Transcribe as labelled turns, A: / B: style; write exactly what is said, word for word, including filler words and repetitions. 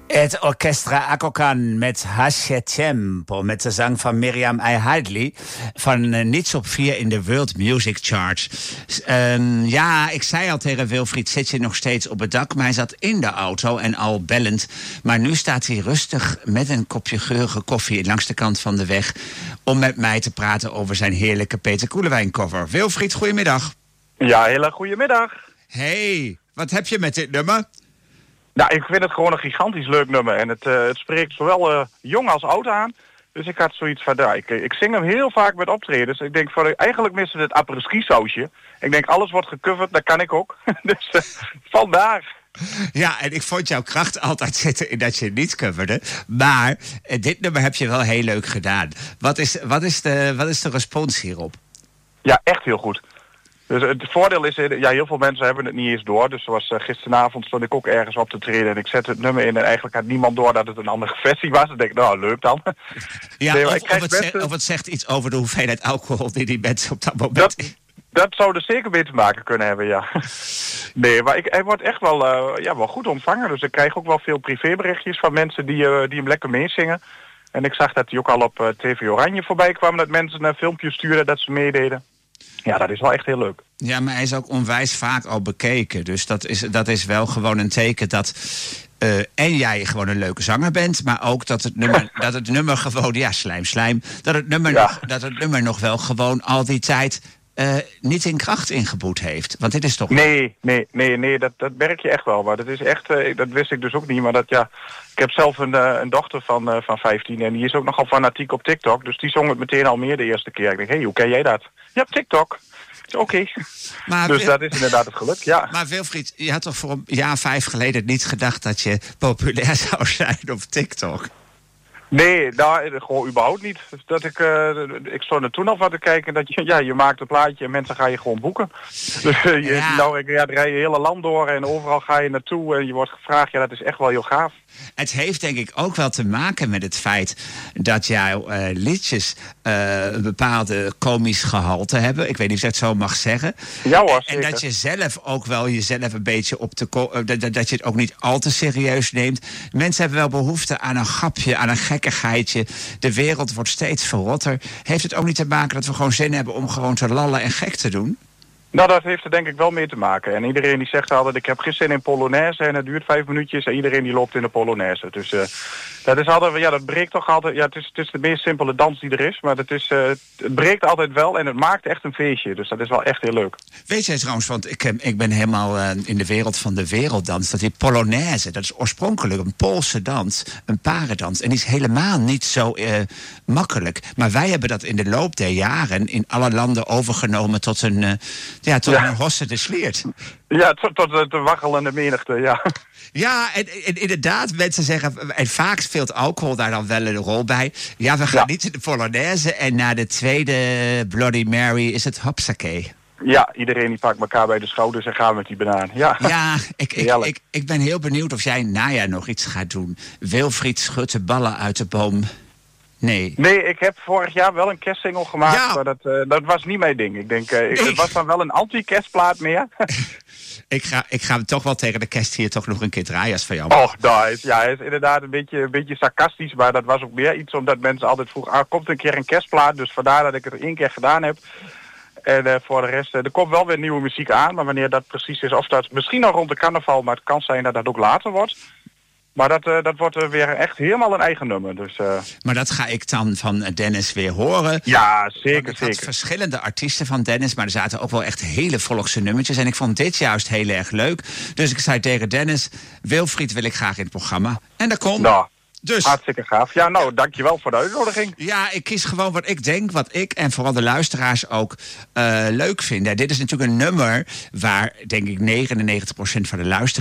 A: Het Orchestra Akokan met Hashe Tempo, met de zang van Miriam Ayhadli van uh, Niets op vier in de World Music Charts. Um, ja, ik zei al tegen Wilfried, zit je nog steeds op het dak? Maar hij zat in de auto en al bellend. Maar nu staat hij rustig met een kopje geurige koffie langs de kant van de weg om met mij te praten over zijn heerlijke Peter Koelewijn cover. Wilfried, goedemiddag.
B: Ja, hele goedemiddag.
A: Hey, wat heb je met dit nummer?
B: Nou, ik vind het gewoon een gigantisch leuk nummer. En het, uh, het spreekt zowel uh, jong als oud aan. Dus ik had zoiets van, ja, ik, ik zing hem heel vaak met optredens. Ik denk, voor, eigenlijk missen het apres-ski sausje. Ik denk, alles wordt gecoverd, dat kan ik ook. dus uh, vandaar.
A: Ja, en ik vond jouw kracht altijd zitten in dat je niet coverde. Maar uh, dit nummer heb je wel heel leuk gedaan. Wat is, wat is, de, wat is de respons hierop?
B: Ja, echt heel goed. Dus het voordeel is, ja, heel veel mensen hebben het niet eens door. Dus zoals uh, gisteravond stond ik ook ergens op te treden en ik zette het nummer in en eigenlijk had niemand door dat het een andere versie was. Dan denk ik, nou, leuk dan.
A: Ja,
B: nee,
A: of,
B: ik
A: of, het
B: best...
A: zegt, of het zegt iets over de hoeveelheid alcohol die die mensen op dat moment...
B: Dat, dat zou er zeker mee te maken kunnen hebben, ja. Nee, maar ik, hij wordt echt wel, uh, ja, wel goed ontvangen. Dus ik krijg ook wel veel privéberichtjes van mensen die, uh, die hem lekker meezingen. En ik zag dat hij ook al op uh, T V Oranje voorbij kwam, dat mensen een filmpje stuurden dat ze meededen. Ja, dat is wel echt heel leuk.
A: Ja, maar hij is ook onwijs vaak al bekeken. Dus dat is, dat is wel gewoon een teken dat... Uh, en jij gewoon een leuke zanger bent, maar ook dat het nummer, dat het nummer gewoon... Ja, slijm, slijm. Dat het nummer,
B: ja.
A: nog, dat het nummer nog wel gewoon al die tijd... Uh, niet in kracht ingeboet heeft. Want dit is toch...
B: Nee, nee, nee, nee, dat, dat merk je echt wel. Maar dat is echt, uh, dat wist ik dus ook niet. Maar dat, ja, ik heb zelf een, uh, een dochter van, uh, van vijftien en die is ook nogal fanatiek op TikTok. Dus die zong het meteen al meer de eerste keer. Ik denk, hé, hey, hoe ken jij dat? Ja, TikTok. Oké. Okay. Dus Wil... dat is inderdaad het geluk, ja.
A: Maar Wilfried, je had toch voor een jaar vijf geleden niet gedacht dat je populair zou zijn op TikTok?
B: Nee, nou, gewoon überhaupt niet. Dus dat ik, uh, ik stond er toen al van te kijken dat je, ja, je maakt een plaatje en mensen gaan je gewoon boeken. Dus uh, je,
A: ja.
B: nou, ik, ja, dan rij je hele land door en overal ga je naartoe en je wordt gevraagd. Ja, dat is echt wel heel gaaf.
A: Het heeft denk ik ook wel te maken met het feit dat jouw uh, liedjes uh, een bepaalde komisch gehalte hebben. Ik weet niet of ik dat zo mag zeggen.
B: Ja hoor,
A: en, en dat je zelf ook wel jezelf een beetje op de... Ko- uh, dat, dat je het ook niet al te serieus neemt. Mensen hebben wel behoefte aan een grapje, aan een gekkigheidje. De wereld wordt steeds verrotter. Heeft het ook niet te maken dat we gewoon zin hebben om gewoon te lallen en gek te doen?
B: Nou, dat heeft er denk ik wel mee te maken. En iedereen die zegt altijd, ik heb gisteren in Polonaise en het duurt vijf minuutjes en iedereen die loopt in de Polonaise. Dus uh, dat is altijd, ja, dat breekt toch altijd, ja, het is, het is de meest simpele dans die er is, maar het, is, uh, het breekt altijd wel en het maakt echt een feestje. Dus dat is wel echt heel leuk.
A: Weet jij trouwens, want ik, ik ben helemaal uh, in de wereld van de werelddans, dat die Polonaise, dat is oorspronkelijk een Poolse dans, een parendans. En die is helemaal niet zo uh, makkelijk. Maar wij hebben dat in de loop der jaren in alle landen overgenomen tot een... Uh, Ja, tot ja. een hosse de sleert.
B: Ja, tot, tot de waggelende menigte, ja.
A: Ja, en, en inderdaad, mensen zeggen... En vaak speelt alcohol daar dan wel een rol bij. Ja, we gaan ja. niet in de Polonaise. En na de tweede Bloody Mary is het hopsakee.
B: Ja, iedereen die pakt elkaar bij de schouders en gaat met die banaan. Ja,
A: ja ik, ik, ik, ik ben heel benieuwd of jij najaar nog iets gaat doen. Wilfried schudt de ballen uit de boom... Nee.
B: Nee, ik heb vorig jaar wel een kerstsingle gemaakt, ja. maar dat, uh, dat was niet mijn ding. Ik denk, uh, nee. Het was dan wel een anti-kerstplaat meer.
A: ik, ga, ik ga toch wel tegen de kerst hier toch nog een keer draaien als van jou.
B: Och, daar is, ja, hij is inderdaad een beetje, een beetje sarcastisch, maar dat was ook meer iets omdat mensen altijd vroegen, ah, komt een keer een kerstplaat, dus vandaar dat ik het één keer gedaan heb. En uh, voor de rest, uh, er komt wel weer nieuwe muziek aan, maar wanneer dat precies is, of dat misschien al rond de carnaval, maar het kan zijn dat dat ook later wordt. Maar dat, uh, dat wordt uh, weer echt helemaal een eigen nummer. Dus, uh...
A: Maar dat ga ik dan van Dennis weer horen.
B: Ja, zeker,
A: ik
B: zeker.
A: Ik had verschillende artiesten van Dennis, maar er zaten ook wel echt hele volkse nummertjes. En ik vond dit juist heel erg leuk. Dus ik zei tegen Dennis, Wilfried wil ik graag in het programma. En dat komt.
B: Nou,
A: dus.
B: Hartstikke gaaf. Ja, nou, dankjewel voor de uitnodiging.
A: Ja, ik kies gewoon wat ik denk, wat ik en vooral de luisteraars ook uh, leuk vinden. Dit is natuurlijk een nummer waar, denk ik, negenennegentig procent van de luisteraars